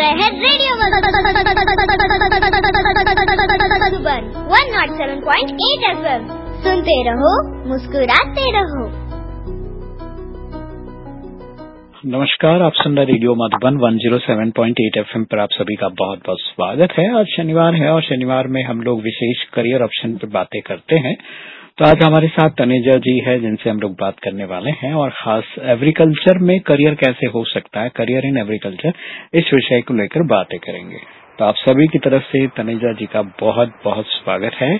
रहे हैं radio Madhuban 107.8 FM। सुनते रहो, मुस्कुराते रहो। नमस्कार, आप सुन रहे रेडियो मधुबन 107.8 FM पर आप सभी का बहुत बहुत स्वागत है। आज शनिवार है और शनिवार में हम लोग विशेष करियर ऑप्शन पर बातें करते हैं। तो आज हमारे साथ तनेजा जी है जिनसे हम लोग बात करने वाले हैं और खास एग्रीकल्चर में करियर कैसे हो सकता है, करियर इन एग्रीकल्चर, इस विषय को लेकर बातें करेंगे। तो आप सभी की तरफ से तनेजा जी का बहुत बहुत स्वागत है।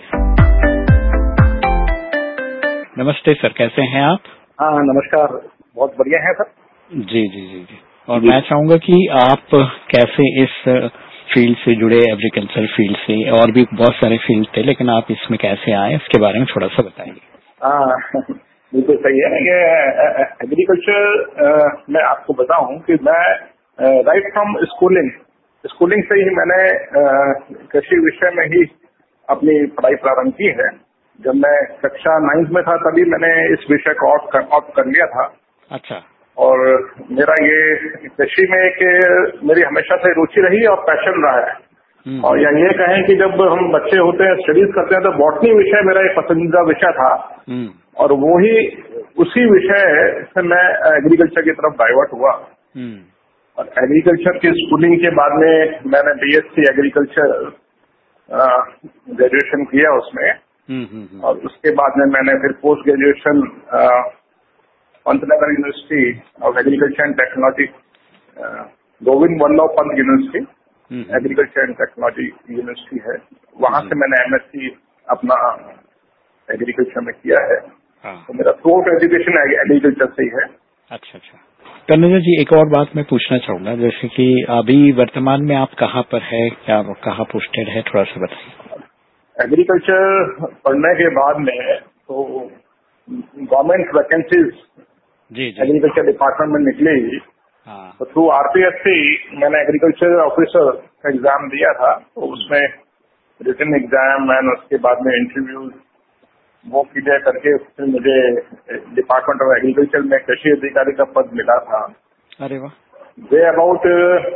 नमस्ते सर, कैसे हैं आप? हाँ नमस्कार, बहुत बढ़िया है सर। जी जी जी जी। और मैं चाहूंगा कि आप कैसे इस फील्ड से जुड़े, एग्रीकल्चर फील्ड से, और भी बहुत सारे फील्ड थे, लेकिन आप इसमें कैसे आए इसके बारे में थोड़ा सा बताइए। हाँ बिल्कुल सही है। ये एग्रीकल्चर मैं आपको बताऊं कि मैं राइट फ्रॉम स्कूलिंग से ही मैंने कृषि विषय में ही अपनी पढ़ाई प्रारंभ की है। जब मैं कक्षा 9th में था तभी मैंने इस विषय को ऑप्ट कर लिया था। अच्छा। और मेरा ये कृषि में एक मेरी हमेशा से रुचि रही और पैशन रहा है। और या ये कहें कि जब हम बच्चे होते हैं, स्टडीज करते हैं, तो बॉटनी विषय मेरा एक पसंदीदा विषय था। और वो ही उसी विषय से मैं एग्रीकल्चर की तरफ डाइवर्ट हुआ। और एग्रीकल्चर की स्कूलिंग के बाद में मैंने बीएससी एग्रीकल्चर ग्रेजुएशन किया उसमें। और उसके बाद में मैंने फिर post graduation Pantnagar university of agriculture and technology, Govind Vallabh Pant university agriculture and technology university है, वहां से मैंने एमएससी अपना एग्रीकल्चर में किया है। तो मेरा थ्रू एजुकेशन एग्रीकल्चर से ही है। अच्छा अच्छा। तनेजा जी, एक और बात मैं पूछना चाहूंगा, जैसे कि अभी वर्तमान में आप कहाँ पर है, क्या कहाँ पोस्टेड है, थोड़ा सा बताइए। एग्रीकल्चर पढ़ने के बाद में तो गवर्नमेंट वैकेंसीज जी एग्रीकल्चर डिपार्टमेंट में निकली। तो थ्रू आरपीएससी मैंने एग्रीकल्चर ऑफिसर का एग्जाम दिया था। तो उसमें रिटन एग्जाम एंड उसके बाद में इंटरव्यू वो क्लियर करके फिर मुझे डिपार्टमेंट ऑफ एग्रीकल्चर में कृषि अधिकारी का पद मिला था। अरे वाह। वे अबाउट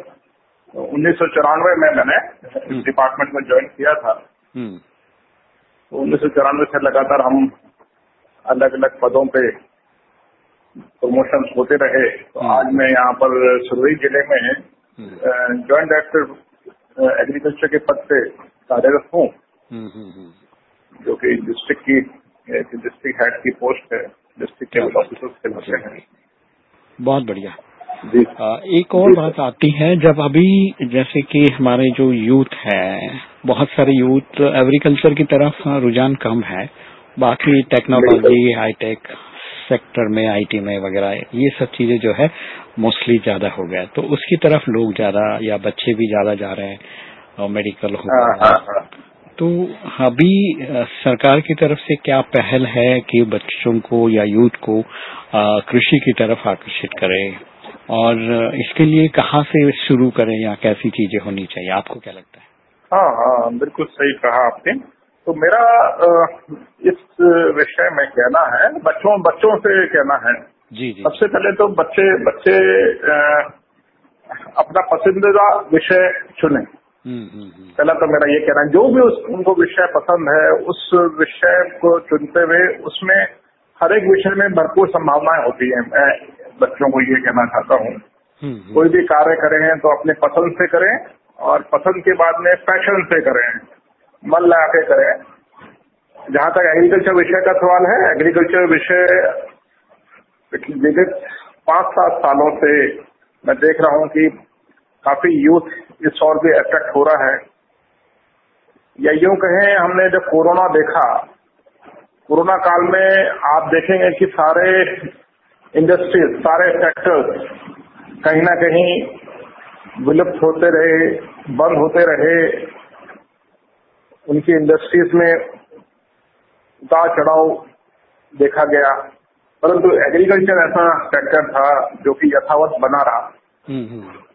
1994 में मैंने इस डिपार्टमेंट में ज्वाइन किया था। तो 1994 से लगातार हम अलग अलग पदों पे प्रमोशन होते रहे। तो आज मैं यहाँ पर सुरई जिले में जॉइंट डायरेक्टर एग्रीकल्चर के पद पे कार्यरत हूँ, जो कि डिस्ट्रिक्ट हेड की पोस्ट है, डिस्ट्रिक्ट लेवल ऑफिसर्स के होते हैं। बहुत बढ़िया जी। एक और बात आती है, जब अभी जैसे कि हमारे जो यूथ है, बहुत सारे यूथ एग्रीकल्चर की तरफ रुझान कम है, बाकी टेक्नोलॉजी, हाईटेक सेक्टर में, आईटी में वगैरह, ये सब चीजें जो है मोस्टली ज्यादा हो गया, तो उसकी तरफ लोग ज्यादा या बच्चे भी ज्यादा जा रहे हैं, और मेडिकल हो गया। तो अभी सरकार की तरफ से क्या पहल है कि बच्चों को या यूथ को कृषि की तरफ आकर्षित करें, और इसके लिए कहाँ से शुरू करें या कैसी चीजें होनी चाहिए, आपको क्या लगता है? हाँ, बिल्कुल सही कहा आपने। तो मेरा इस विषय में कहना है, बच्चों से कहना है। जी। सबसे पहले तो बच्चे अपना पसंदीदा विषय चुने। पहला तो मेरा ये कहना है, जो भी उनको विषय पसंद है उस विषय को चुनते हुए उसमें हर एक विषय में भरपूर संभावनाएं होती है। मैं बच्चों को ये कहना चाहता हूँ, कोई भी कार्य करें तो अपने पसंद से करें, और पसंद के बाद में पैशन से करें, मन लगा के करें। जहाँ तक एग्रीकल्चर विषय का सवाल है, एग्रीकल्चर विषय विगत 5-7 सालों से मैं देख रहा हूँ कि काफी यूथ इस ओर भी अट्रैक्ट हो रहा है। या यूं कहें, हमने जब कोरोना देखा, कोरोना काल में आप देखेंगे कि सारे इंडस्ट्रीज, सारे सेक्टर्स कहीं ना कहीं विलुप्त होते रहे, बंद होते रहे। उनकी इंडस्ट्रीज में उतार चढ़ाव देखा गया, परंतु एग्रीकल्चर ऐसा सेक्टर था जो कि यथावत बना रहा।